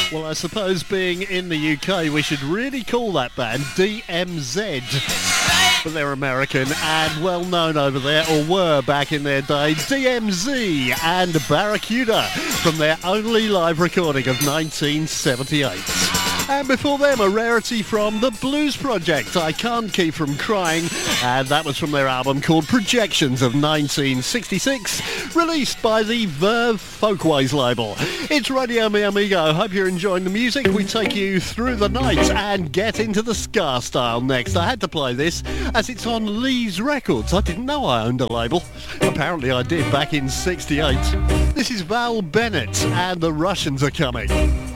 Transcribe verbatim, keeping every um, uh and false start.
Well, I suppose being in the U K, we should really call that band D M Z. But they're American and well known over there, or were back in their day. D M Z and Barracuda from their only live recording of nineteen seventy-eight. And before them, a rarity from the Blues Project, I Can't Keep From Crying, and that was from their album called Projections of nineteen sixty-six, released by the Verve Folkways label. It's Radio Mi Amigo. Hope you're enjoying the music. We take you through the night and get into the ska style next. I had to play this as it's on Lee's Records. I didn't know I owned a label. Apparently I did back in sixty-eight. This is Val Bennett and the Russians Are Coming.